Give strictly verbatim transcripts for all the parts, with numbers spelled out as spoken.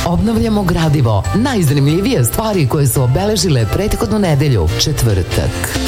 Obnavljamo gradivo. Najzanimljivije stvari koje su obeležile prethodnu nedelju, četvrtak.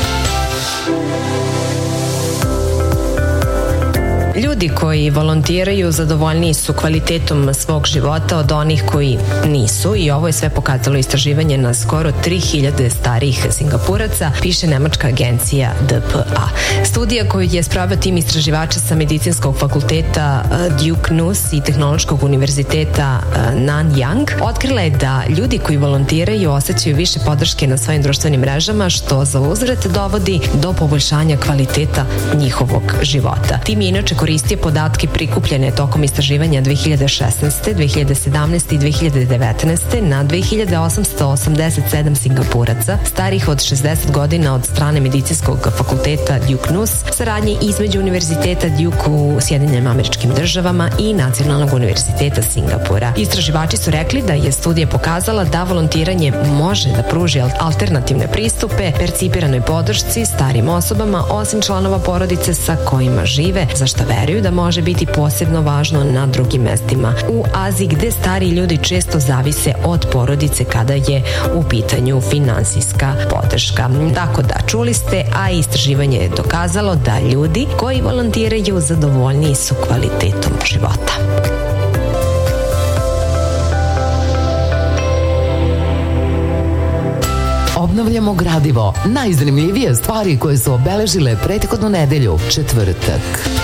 Ljudi koji volontiraju zadovoljniji su kvalitetom svog života od onih koji nisu i ovo je sve pokazalo istraživanje na skoro tri hiljade starijih Singapuraca, piše nemačka agencija D P A. Studija koju je sproveo tim istraživača sa medicinskog fakulteta Duke Nuss i Tehnološkog univerziteta Nanyang otkrila je da ljudi koji volontiraju osjećaju više podrške na svojim društvenim mrežama, što za uzvrat dovodi do poboljšanja kvaliteta njihovog života. Tim je inače koristio podatke prikupljene tokom istraživanja dve hiljade šesnaeste, dve hiljade sedamnaeste i dve hiljade devetnaeste na dve hiljade osamsto osamdeset sedam Singapuraca starih od šezdeset godina od strane medicinskog fakulteta Duke Nuss, saradnje između Univerziteta Duke u Sjedinjenim Američkim Državama i Nacionalnog univerziteta Singapura. Istraživači su rekli da je studija pokazala da volontiranje može da pruži alternativne pristupe percipiranoj podršci starim osobama osim članova porodice sa kojima žive, za što veruju da može biti posebno važno na drugim mestima u Aziji gde stari ljudi često zavise od porodice kada je u pitanju finansijska podrška. Tako da, čuli ste, a istraživanje je dokazalo da ljudi koji volontiraju zadovoljniji su kvalitetom života. Obnavljamo gradivo. Najzanimljivije stvari koje su obeležile prethodnu nedelju, četvrtak.